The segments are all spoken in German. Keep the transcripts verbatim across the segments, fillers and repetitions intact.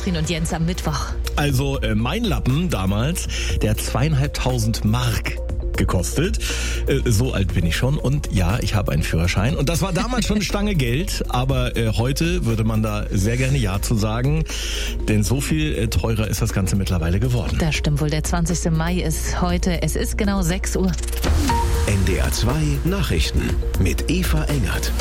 Katrin und Jens am Mittwoch. Also äh, mein Lappen damals, der hat zweieinhalbtausend Mark gekostet. Äh, so alt bin ich schon und ja, ich habe einen Führerschein. Und das war damals schon eine Stange Geld, aber äh, heute würde man da sehr gerne Ja zu sagen, denn so viel äh, teurer ist das Ganze mittlerweile geworden. Das stimmt wohl, der zwanzigste Mai ist heute, es ist genau sechs Uhr. N D R zwei Nachrichten mit Eva Engert.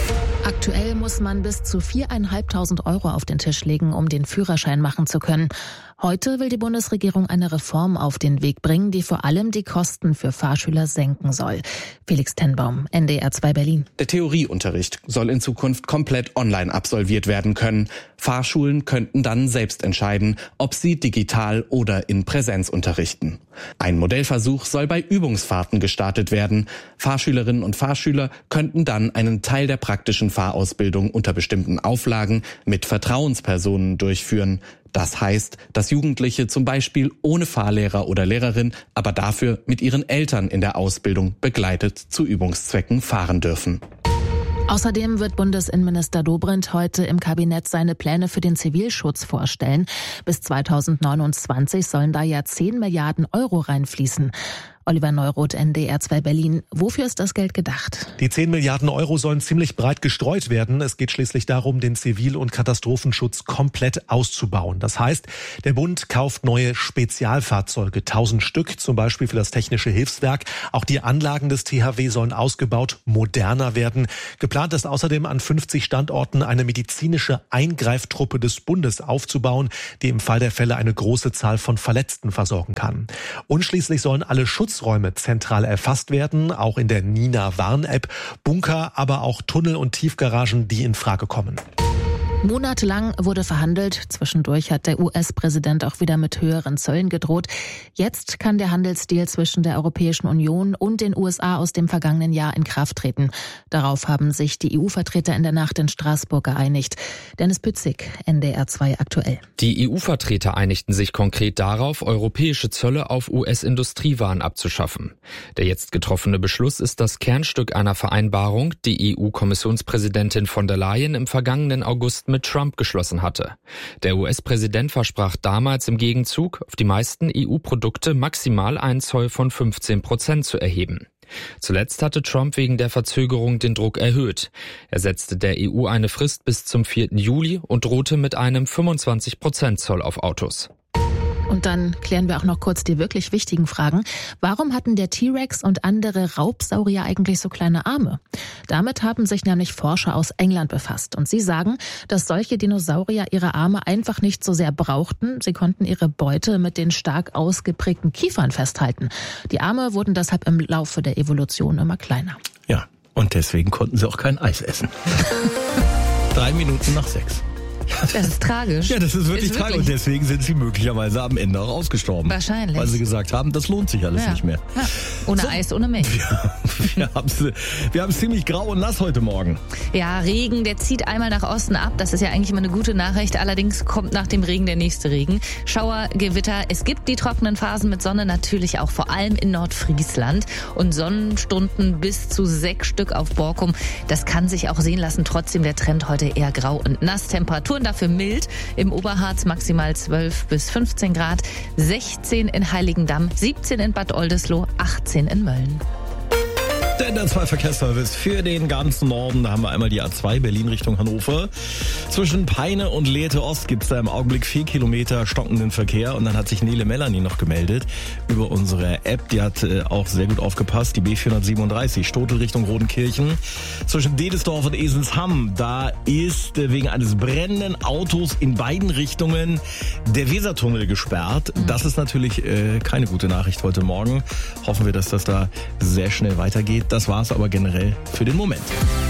Aktuell muss man bis zu viertausendfünfhundert Euro auf den Tisch legen, um den Führerschein machen zu können. Heute will die Bundesregierung eine Reform auf den Weg bringen, die vor allem die Kosten für Fahrschüler senken soll. Felix Tenbaum, N D R zwei Berlin. Der Theorieunterricht soll in Zukunft komplett online absolviert werden können. Fahrschulen könnten dann selbst entscheiden, ob sie digital oder in Präsenz unterrichten. Ein Modellversuch soll bei Übungsfahrten gestartet werden. Fahrschülerinnen und Fahrschüler könnten dann einen Teil der praktischen Fahrausbildung unter bestimmten Auflagen mit Vertrauenspersonen durchführen. Das heißt, dass Jugendliche zum Beispiel ohne Fahrlehrer oder Lehrerin, aber dafür mit ihren Eltern in der Ausbildung begleitet zu Übungszwecken fahren dürfen. Außerdem wird Bundesinnenminister Dobrindt heute im Kabinett seine Pläne für den Zivilschutz vorstellen. Bis zweitausendneunundzwanzig sollen da ja zehn Milliarden Euro reinfließen. Oliver Neuroth, N D R zwei Berlin. Wofür ist das Geld gedacht? Die zehn Milliarden Euro sollen ziemlich breit gestreut werden. Es geht schließlich darum, den Zivil- und Katastrophenschutz komplett auszubauen. Das heißt, der Bund kauft neue Spezialfahrzeuge, tausend Stück, zum Beispiel für das Technische Hilfswerk. Auch die Anlagen des T H W sollen ausgebaut, moderner werden. Geplant ist außerdem, an fünfzig Standorten eine medizinische Eingreiftruppe des Bundes aufzubauen, die im Fall der Fälle eine große Zahl von Verletzten versorgen kann. Und schließlich sollen alle Schutzräume zentral erfasst werden, auch in der Nina-Warn-App, Bunker, aber auch Tunnel und Tiefgaragen, die in Frage kommen. Monatelang wurde verhandelt. Zwischendurch hat der U S-Präsident auch wieder mit höheren Zöllen gedroht. Jetzt kann der Handelsdeal zwischen der Europäischen Union und den U S A aus dem vergangenen Jahr in Kraft treten. Darauf haben sich die E U-Vertreter in der Nacht in Straßburg geeinigt. Dennis Pützig, N D R zwei aktuell. Die E U-Vertreter einigten sich konkret darauf, europäische Zölle auf U S-Industriewaren abzuschaffen. Der jetzt getroffene Beschluss ist das Kernstück einer Vereinbarung, die E U-Kommissionspräsidentin von der Leyen im vergangenen August mit Trump geschlossen hatte. Der U S-Präsident versprach damals im Gegenzug, auf die meisten E U-Produkte maximal einen Zoll von fünfzehn Prozent zu erheben. Zuletzt hatte Trump wegen der Verzögerung den Druck erhöht. Er setzte der E U eine Frist bis zum vierten Juli und drohte mit einem fünfundzwanzig Prozent Zoll auf Autos. Und dann klären wir auch noch kurz die wirklich wichtigen Fragen. Warum hatten der T-Rex und andere Raubsaurier eigentlich so kleine Arme? Damit haben sich nämlich Forscher aus England befasst. Und sie sagen, dass solche Dinosaurier ihre Arme einfach nicht so sehr brauchten. Sie konnten ihre Beute mit den stark ausgeprägten Kiefern festhalten. Die Arme wurden deshalb im Laufe der Evolution immer kleiner. Ja, und deswegen konnten sie auch kein Eis essen. Drei Minuten nach sechs. Das ist tragisch. Ja, das ist wirklich ist tragisch. wirklich. Und deswegen sind sie möglicherweise am Ende auch ausgestorben. Wahrscheinlich. Weil sie gesagt haben, das lohnt sich alles ja. nicht mehr. Ja. Ohne so. Eis, ohne Milch. Ja, wir haben es wir haben's ziemlich grau und nass heute Morgen. Ja, Regen, der zieht einmal nach Osten ab. Das ist ja eigentlich immer eine gute Nachricht. Allerdings kommt nach dem Regen der nächste Regen. Schauer, Gewitter. Es gibt die trockenen Phasen mit Sonne natürlich auch vor allem in Nordfriesland. Und Sonnenstunden bis zu sechs Stück auf Borkum. Das kann sich auch sehen lassen. Trotzdem der Trend heute eher grau und nass. Temperaturen dafür mild. Im Oberharz maximal zwölf bis fünfzehn Grad, sechzehn in Heiligendamm, siebzehn in Bad Oldesloe, achtzehn in Mölln. Der N D R zwei Verkehrsservice für den ganzen Norden. Da haben wir einmal die A zwei Berlin Richtung Hannover. Zwischen Peine und Lehrte Ost gibt es da im Augenblick vier Kilometer stockenden Verkehr. Und dann hat sich Nele Melanie noch gemeldet über unsere App. Die hat äh, auch sehr gut aufgepasst. Die B vierhundertsiebenunddreißig, Stotel Richtung Rodenkirchen. Zwischen Dedesdorf und Eselsham. Da ist äh, wegen eines brennenden Autos in beiden Richtungen der Wesertunnel gesperrt. Das ist natürlich äh, keine gute Nachricht heute Morgen. Hoffen wir, dass das da sehr schnell weitergeht. Das war's aber generell für den Moment.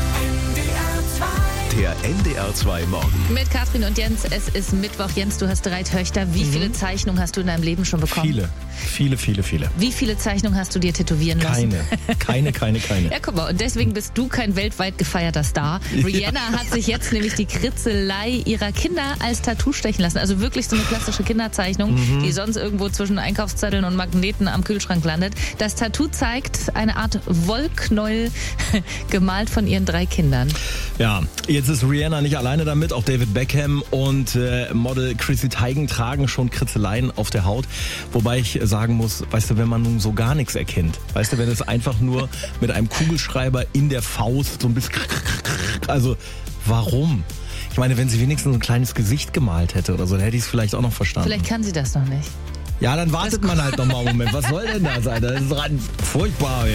Der N D R zwei Morgen. Mit Katrin und Jens, es ist Mittwoch. Jens, du hast drei Töchter. Wie mhm. viele Zeichnungen hast du in deinem Leben schon bekommen? Viele, viele, viele, viele. Wie viele Zeichnungen hast du dir tätowieren lassen? Keine, keine, keine, keine. Ja, guck mal, und deswegen bist du kein weltweit gefeierter Star. Rihanna ja. hat sich jetzt nämlich die Kritzelei ihrer Kinder als Tattoo stechen lassen. Also wirklich so eine klassische Kinderzeichnung, mhm. die sonst irgendwo zwischen Einkaufszetteln und Magneten am Kühlschrank landet. Das Tattoo zeigt eine Art Wollknäuel, gemalt von ihren drei Kindern. Ja, ihr Jetzt ist Rihanna nicht alleine damit, auch David Beckham und äh, Model Chrissy Teigen tragen schon Kritzeleien auf der Haut. Wobei ich sagen muss, weißt du, wenn man nun so gar nichts erkennt, weißt du, wenn es einfach nur mit einem Kugelschreiber in der Faust so ein bisschen, also warum? Ich meine, wenn sie wenigstens ein kleines Gesicht gemalt hätte oder so, dann hätte ich es vielleicht auch noch verstanden. Vielleicht kann sie das noch nicht. Ja, dann wartet man halt noch mal einen Moment. Was soll denn das sein? Das ist furchtbar.